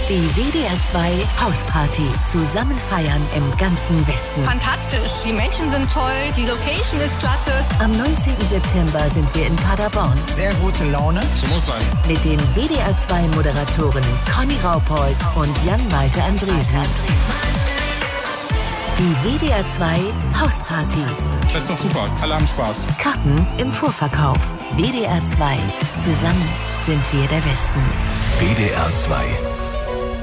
Die WDR 2 Hausparty. Zusammen feiern im ganzen Westen. Fantastisch. Die Menschen sind toll. Die Location ist klasse. Am 19. September sind wir in Paderborn. Sehr gute Laune. So muss sein. Mit den WDR 2 Moderatorinnen Conny Raupold und Jan-Malte Andresen. Die WDR 2 Hausparty. Das ist doch super. Alle haben Spaß. Karten im Vorverkauf. WDR 2. Zusammen sind wir der Westen. WDR 2